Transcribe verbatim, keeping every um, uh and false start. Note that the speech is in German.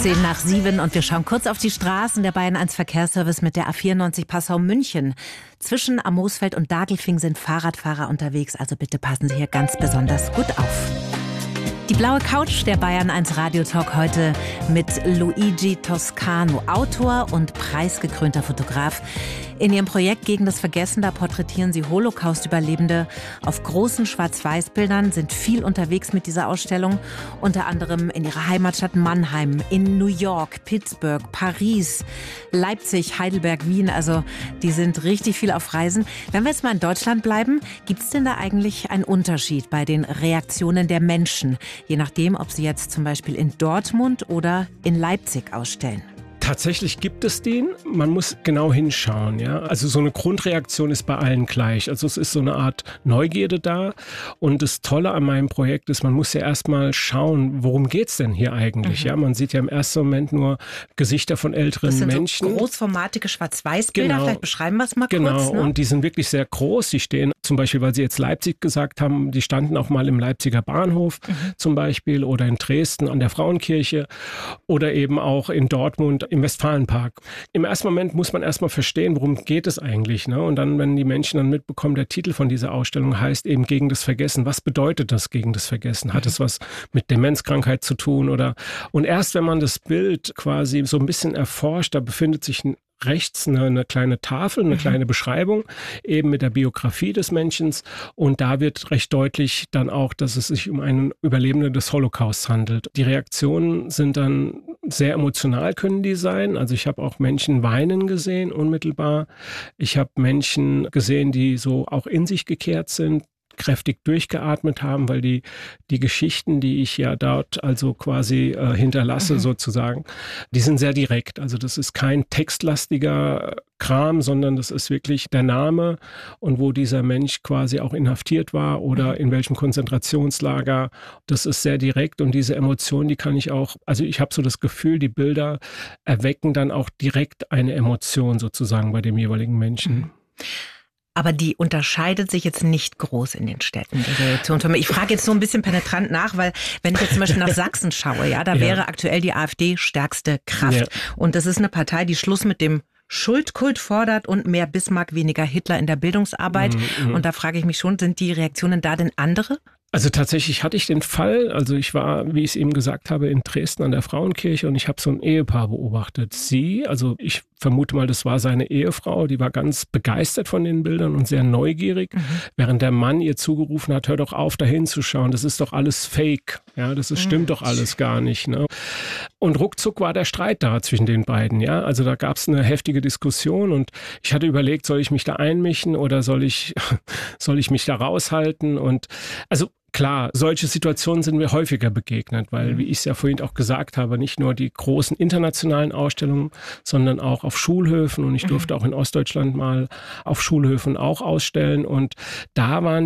Zehn nach sieben und wir schauen kurz auf die Straßen der Bayern eins Verkehrsservice mit der A vierundneunzig Passau-München. Zwischen Amosfeld und Daglfing sind Fahrradfahrer unterwegs, also bitte passen Sie hier ganz besonders gut auf. Die blaue Couch der Bayern eins Radiotalk heute mit Luigi Toscano, Autor und preisgekrönter Fotograf. In ihrem Projekt Gegen das Vergessen, da porträtieren sie Holocaust-Überlebende. Auf großen Schwarz-Weiß-Bildern sind viel unterwegs mit dieser Ausstellung. Unter anderem in ihrer Heimatstadt Mannheim, in New York, Pittsburgh, Paris, Leipzig, Heidelberg, Wien. Also die sind richtig viel auf Reisen. Wenn wir jetzt mal in Deutschland bleiben, gibt es denn da eigentlich einen Unterschied bei den Reaktionen der Menschen? Je nachdem, ob sie jetzt zum Beispiel in Dortmund oder in Leipzig ausstellen. Tatsächlich gibt es den. Man muss genau hinschauen. Ja? Also so eine Grundreaktion ist bei allen gleich. Also es ist so eine Art Neugierde da. Und das Tolle an meinem Projekt ist, man muss ja erstmal schauen, worum geht es denn hier eigentlich? Mhm. Ja? Man sieht ja im ersten Moment nur Gesichter von älteren das sind Menschen. So großformatige Schwarz-Weiß-Bilder. Genau. Vielleicht beschreiben wir es mal genau. kurz. Genau, ne? und die sind wirklich sehr groß. Die stehen zum Beispiel, weil Sie jetzt Leipzig gesagt haben, die standen auch mal im Leipziger Bahnhof mhm. zum Beispiel oder in Dresden an der Frauenkirche oder eben auch in Dortmund im Westfalenpark. Im ersten Moment muss man erstmal verstehen, worum geht es eigentlich. Ne? Und dann, wenn die Menschen dann mitbekommen, der Titel von dieser Ausstellung heißt eben Gegen das Vergessen. Was bedeutet das gegen das Vergessen? Hat es was mit Demenzkrankheit zu tun? Oder? Und erst wenn man das Bild quasi so ein bisschen erforscht, da befindet sich ein rechts eine, eine kleine Tafel, eine mhm. kleine Beschreibung, eben mit der Biografie des Menschen. Und da wird recht deutlich dann auch, dass es sich um einen Überlebenden des Holocaust handelt. Die Reaktionen sind dann sehr emotional, können die sein. Also ich habe auch Menschen weinen gesehen, unmittelbar. Ich habe Menschen gesehen, die so auch in sich gekehrt sind, kräftig durchgeatmet haben, weil die, die Geschichten, die ich ja dort also quasi äh, hinterlasse mhm. sozusagen, die sind sehr direkt. Also das ist kein textlastiger Kram, sondern das ist wirklich der Name und wo dieser Mensch quasi auch inhaftiert war oder mhm. in welchem Konzentrationslager. Das ist sehr direkt und diese Emotion, die kann ich auch, also ich habe so das Gefühl, die Bilder erwecken dann auch direkt eine Emotion sozusagen bei dem jeweiligen Menschen. Mhm. Aber die unterscheidet sich jetzt nicht groß in den Städten, die Reaktion. Ich frage jetzt so ein bisschen penetrant nach, weil wenn ich jetzt zum Beispiel nach Sachsen schaue, ja, da ja. wäre aktuell die AfD stärkste Kraft. Ja. Und das ist eine Partei, die Schluss mit dem Schuldkult fordert und mehr Bismarck, weniger Hitler in der Bildungsarbeit. Mhm. Und da frage ich mich schon, sind die Reaktionen da denn andere? Also tatsächlich hatte ich den Fall, also ich war, wie ich es eben gesagt habe, in Dresden an der Frauenkirche und ich habe so ein Ehepaar beobachtet. Sie, also ich vermute mal, das war seine Ehefrau, die war ganz begeistert von den Bildern und sehr neugierig, mhm. während der Mann ihr zugerufen hat, hör doch auf, da hinzuschauen, das ist doch alles Fake, ja, das ist, stimmt mhm. doch alles gar nicht. Ne? Und ruckzuck war der Streit da zwischen den beiden, ja, also da gab es eine heftige Diskussion und ich hatte überlegt, soll ich mich da einmischen oder soll ich, soll ich mich da raushalten und also klar, solche Situationen sind mir häufiger begegnet, weil, wie ich es ja vorhin auch gesagt habe, nicht nur die großen internationalen Ausstellungen, sondern auch auf Schulhöfen und ich durfte auch in Ostdeutschland mal auf Schulhöfen auch ausstellen und da waren